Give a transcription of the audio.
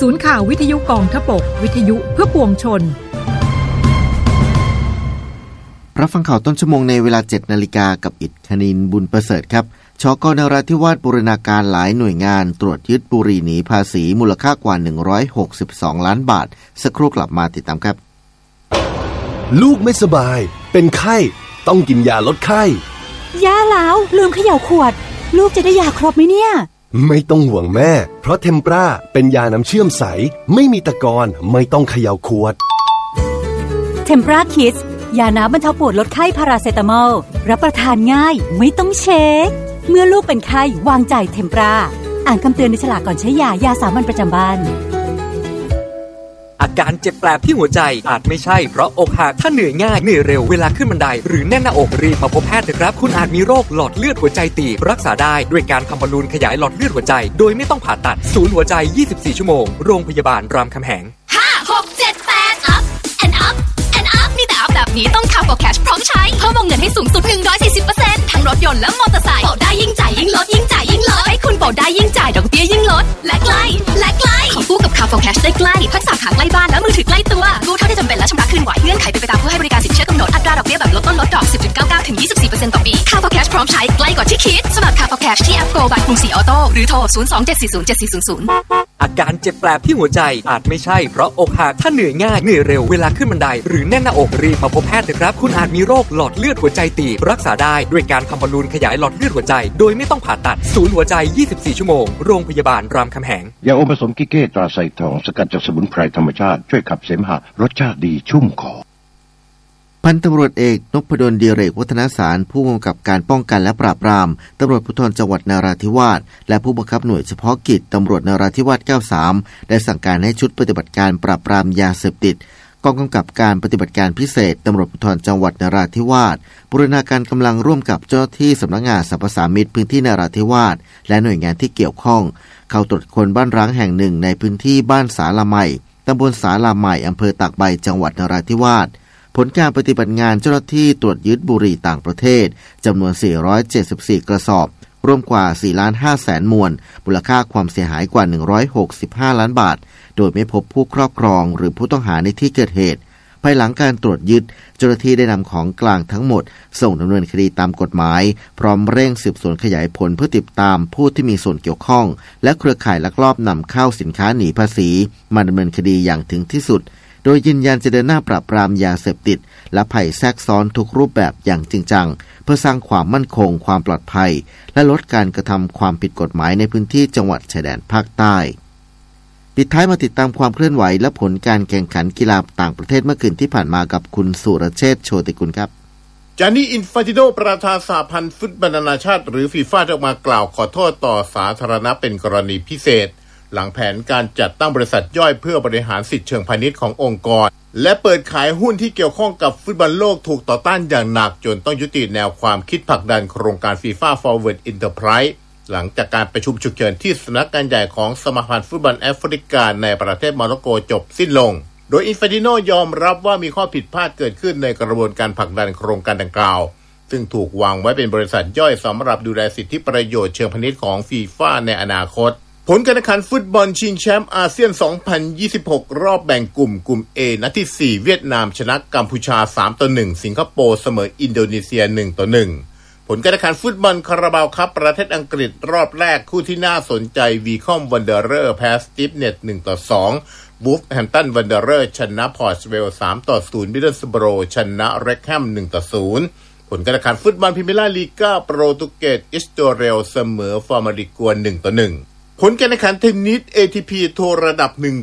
ศูนย์ข่าววิทยุกองทพบกวิทยุเพื่อปวงชนรับฟังข่าวต้นชั่วโมงในเวลา 7 นาฬิกากับอิฐคณินบุญประเสริฐครับชก.นราธิวาสบูรณาการหลายหน่วยงานตรวจยึดบุหรี่หนีภาษีมูลค่ากว่า162ล้านบาทสักครู่กลับมาติดตามครับลูกไม่สบายเป็นไข้ต้องกินยาลดไข้ยาแล้วลืมเขย่าขวดลูกจะได้ยาครบไหมเนี่ยไม่ต้องห่วงแม่เพราะเทมปราเป็นยาน้ำเชื่อมใสไม่มีตะกอนไม่ต้องเขย่าขวดเทมปราคิดยาน้ำบรรเทาปวดลดไข้พาราเซตามอลรับประทานง่ายไม่ต้องเช็คเมื่อลูกเป็นไข้วางใจเทมปราอ่านคำเตือนในฉลากก่อนใช้ยาสามัญประจำบ้านอาการเจ็บแปลบที่หัวใจอาจไม่ใช่เพราะอกหักถ้าเหนื่อยง่ายเหนื่อยเร็วเวลาขึ้นบันไดหรือแน่นหน้าอกรีบมาพบแพทย์เถอะครับคุณอาจมีโรคหลอดเลือดหัวใจตีบรักษาได้ด้วยการทำบอลลูนขยายหลอดเลือดหัวใจโดยไม่ต้องผ่าตัดศูนย์หัวใจ24ชั่วโมงโรงพยาบาลรามคำแหง 5 6 7 8 up and up and up มีแต่อัพแบบนี้ต้องCar for Cashพร้อมใช้เพิ่มวงเงินให้สูงสุด 140% ทั้งรถยนต์และมอเตอร์ไซค์โปะได้ยิ่งจ่ายยิ่งลดยิ่งจ่ายยิ่งลดให้คุณโปะได้ยิ่งจ่ายดอกเบี้ยยิ่งลดและใกล้ขอกู้กับCar for Cashได้ใกล้พักสาขาใกล้บ้านและมือถือใกล้ตัวกู้เท่าที่จำเป็นและชำระคืนไหวเงื่อนไขเป็นไปตามผู้ให้บริการสินเชื่อกำหนดอัตราดอกเบี้ยแบบลดต้นลดดอก 10.99 ถึง 24% ต่อปีCar for Cashพร้อมใช้ใกล้กว่าที่คิดสมัครCar for Cash ที่แอป Go by กรุงศรีออโต้หรือโทร 027407400 อาการเจ็บแปลบที่หัวใจอาจไม่ใช่เพราะอกหักถ้าเหนื่อยง่ายเหนื่อยเร็วเวลาขึ้นบันไดหรือแน่นหน้าอกรีบมาพบแพทย์เถอะครับคุณอาจมีโรคหลอดเลือดหัวใจตีบรักษาได้ด้วยการทำบอลลูนขยายหลอดเลือดหัวใจโดยไม่ต้องผ่าตัดศูนย์หัวใจ24ชั่วโมงโรงพยาบาลรามคำแหงยาอมผสมกิเก้ตราไซทองสกัดจากสมุนไพรธรรมชาติช่วยขับเสมหะรสชาติดีชุ่มคอพันตำรวจเอกนพดล ดิเรกวัฒนสารผู้กำกับการป้องกันและปราบปรามตำรวจภูธรจังหวัดนราธิวาสและผู้บังคับหน่วยเฉพาะกิจตำรวจนราธิวาส93ได้สั่งการให้ชุดปฏิบัติการปราบปรามยาเสพติดกองกำกับการปฏิบัติการพิเศษตำรวจภูธรจังหวัดนราธิวาสบูรณาการกำลังร่วมกับเจ้าหน้าที่สำนักงานสรรพสามิตพื้นที่นราธิวาสและหน่วยงานที่เกี่ยวข้องเข้าตรวจค้นบ้านร้างแห่งหนึ่งในพื้นที่บ้านสาลาใหม่ตำบลสาลาใหม่อำเภอตากใบจังหวัดนราธิวาสผลการปฏิบัติงานเจ้าหน้าที่ตรวจยึดบุหรี่ต่างประเทศจำนวน474กระสอบรวมกว่า 4,500,000 มวลมูลค่าความเสียหายกว่า165ล้านบาทโดยไม่พบผู้ครอบครองหรือผู้ต้องหาในที่เกิดเหตุภายหลังการตรวจยึดเจ้าหน้าที่ได้นำของกลางทั้งหมดส่งดำเนินคดีตามกฎหมายพร้อมเร่งสืบสวนขยายผลเพื่อติดตามผู้ที่มีส่วนเกี่ยวข้องและเครือข่ายลักลอบนำเข้าสินค้าหนีภาษีมาดำเนินคดีอย่างถึงที่สุดโดยยืนยันจะเดินหน้าปราบปรามยาเสพติดและภัยแทรกซ้อนทุกรูปแบบอย่างจริงจังเพื่อสร้างความมั่นคงความปลอดภัยและลดการกระทำความผิดกฎหมายในพื้นที่จังหวัดชายแดนภาคใต้ปิดท้ายมาติดตามความเคลื่อนไหวและผลการแข่งขันกีฬาต่างประเทศเมื่อคืนที่ผ่านมากับคุณสุรเชษฐ์โชติกุลครับจานี่อินฟานติโนประธานสหพันธ์ฟุตบอลนานาชาติหรือฟีฟ่าออกมากล่าวขอโทษต่อสาธารณะเป็นกรณีพิเศษหลังแผนการจัดตั้งบริษัทย่อยเพื่อบริหารสิทธิเชิงพาณิชย์ขององค์กรและเปิดขายหุ้นที่เกี่ยวข้องกับฟุตบอลโลกถูกต่อต้านอย่างหนักจนต้องยุติแนวความคิดผลักดันโครงการ FIFA Forward Enterprise หลังจากการประชุมฉุกเฉินที่สำนักงานใหญ่ของสมาพันธ์ฟุตบอลแอฟริกาในประเทศโมร็อกโกจบสิ้นลงโดยอินฟานติโนยอมรับว่ามีข้อผิดพลาดเกิดขึ้นในกระบวนการผลักดันโครงการดังกล่าวซึ่งถูกวางไว้เป็นบริษัทย่อยสำหรับดูแลสิทธิประโยชน์เชิงพาณิชย์ของ FIFA ในอนาคตผลการแข่งขันฟุตบอลชิงแชมป์อาเซียน 2026 รอบแบ่งกลุ่ม A นัดที่ 4 เวียดนามชนะกัมพูชา 3-1 สิงคโปร์เสมออินโดนีเซีย 1-1 ผลการแข่งขันฟุตบอลคาราบาวคัพประเทศอังกฤษรอบแรกคู่ที่น่าสนใจวีคอมวันเดอเรอร์แพ้สตีฟเน็ต 1-2 วูฟแฮมป์ตันวันเดอเรอร์ชนะพอร์ตสเวล 3-0 มิดเดิลสโบโรชนะเร็กแฮม 1-0 ผลการแข่งขันฟุตบอลพรีเมียร์ลีกโปรตุเกสอิสโตเรลเสมอฟอร์มาริกัว 1-1 ผลการแข่งขันเทนนิส ATP ทัวร์ระดับ1